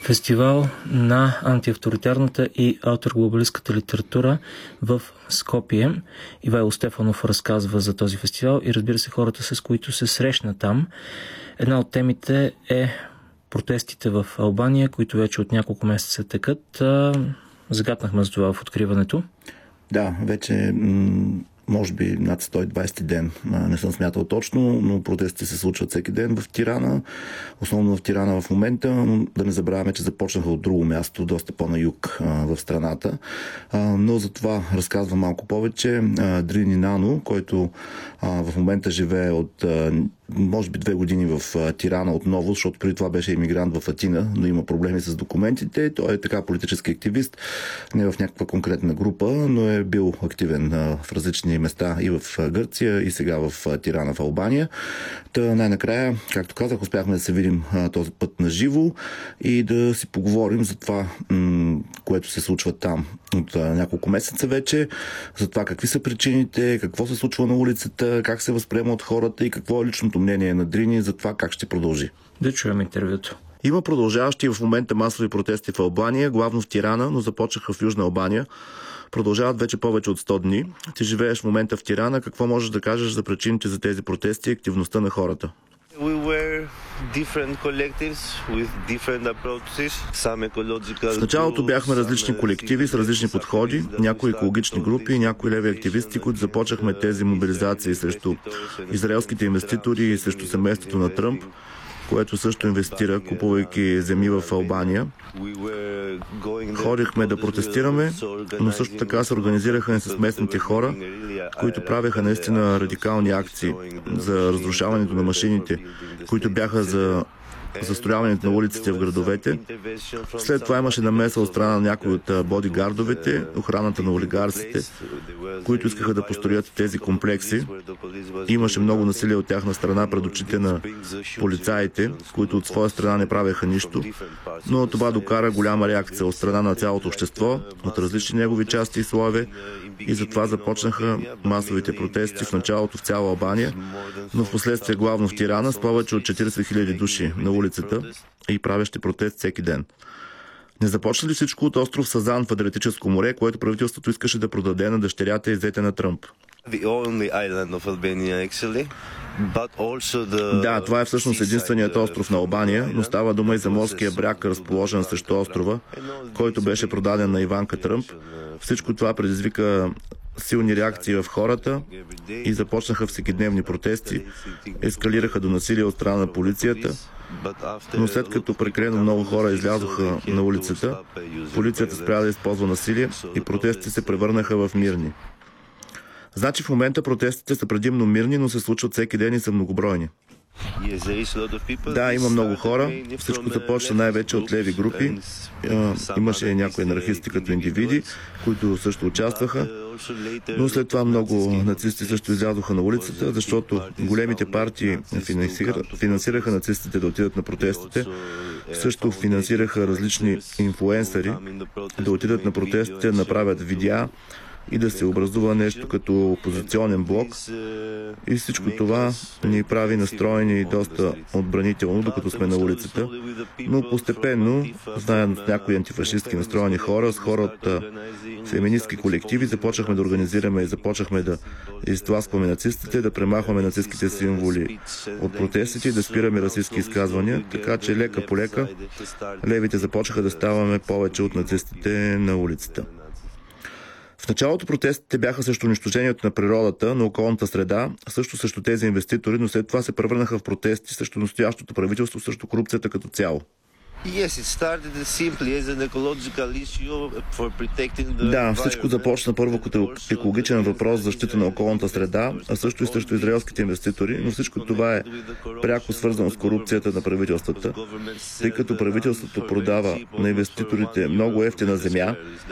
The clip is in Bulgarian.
Фестивал на антиавторитарната и алтерглобалистката литература в Скопие. Ивайло Стефанов разказва за този фестивал и разбира се хората, с които се срещна там. Една от темите е протестите в Албания, които вече от няколко месеца текат. Загатнахме за това в откриването. Да, вече може би над 120 ден. Не съм смятал точно, но протестите се случват всеки ден в Тирана. Основно в Тирана в момента, но да не забравяме, че започнаха от друго място, доста по-на юг в страната. Но за това разказвам малко повече. Дрини Нано, който в момента живее от може би 2 години в Тирана отново, защото преди това беше имигрант в Атина, но има проблеми с документите. Той е така политически активист, не в някаква конкретна група, но е бил активен в различни места и в Гърция, и сега в Тирана, в Албания. Та най-накрая, както казах, успяхме да се видим този път на живо и да си поговорим за това, което се случва там от няколко месеца вече, за това какви са причините, какво се случва на улицата, как се възприема от хората и какво е личното мнение на Дрини за това как ще продължи. Да чуем интервюто. Има продължаващи в момента масови протести в Албания, главно в Тирана, но започнаха в Южна Албания. Продължават вече повече от 100 дни. Ти живееш в момента в Тирана. Какво можеш да кажеш за причините за тези протести и активността на хората? В началото бяхме различни колективи с различни подходи, някои екологични групи, някои леви активисти, които започнахме тези мобилизации срещу израелските инвеститори и срещу семейството на Тръмп, което също инвестира, купувайки земи в Албания. Ходихме да протестираме, но също така се организираха с местните хора, които правеха наистина радикални акции за разрушаването на машините, които бяха за застрояването на улиците в градовете. След това имаше намеса от страна на някои от бодигардовете, охраната на олигарсите, които искаха да построят тези комплекси. Имаше много насилие от тяхна страна пред очите на полицаите, които от своя страна не правеха нищо, но това докара голяма реакция от страна на цялото общество, от различни негови части и слоеве, и затова започнаха масовите протести в началото в цяла Албания, но в последствие главно в Тирана с повече от 40 000 души на улицата и правещи протест всеки ден. Не започна ли всичко от остров Сазан в Адриатическо море, което правителството искаше да продаде на дъщерята и зете на Тръмп? Да, това е всъщност единственият остров на Албания, но става дума и за морския бряг, разположен срещу острова, който беше продаден на Иванка Тръмп. Всичко това предизвика силни реакции в хората и започнаха всекидневни протести, ескалираха до насилие от страна на полицията, но след като прекалено много хора излязоха на улицата, полицията спря да използва насилие и протестите се превърнаха в мирни. Значи в момента протестите са предимно мирни, но се случват всеки ден и са многобройни. Да, има много хора. Всичко започна най-вече от леви групи. Имаше и някои анархисти като индивиди, които също участваха. Но след това много нацисти също излязоха на улицата, защото големите партии финансираха нацистите да отидат на протестите. Също финансираха различни инфлуенсъри да отидат на протестите, да направят видеа и да се образува нещо като опозиционен блок. И всичко това ни прави настроени доста отбранително, докато сме на улицата. Но постепенно, знаем с някои антифашистски настроени хора, с хора от феминистки колективи, започнахме да организираме и започнахме да изтласкваме нацистите, да премахваме нацистските символи от протестите и да спираме расистски изказвания. Така че лека по лека левите започнаха да ставаме повече от нацистите на улицата. В началото протестите бяха срещу унищожението на природата, на околната среда, също срещу тези инвеститори, но след това се превърнаха в протести срещу настоящото правителство, срещу корупцията като цяло. Да, всичко започна първо като екологичен въпрос за защита на околната среда, а също и срещу израелските инвеститори, но всичко това е пряко свързано с корупцията на правителствата, тъй като правителството продава на инвеститорите много евтина земя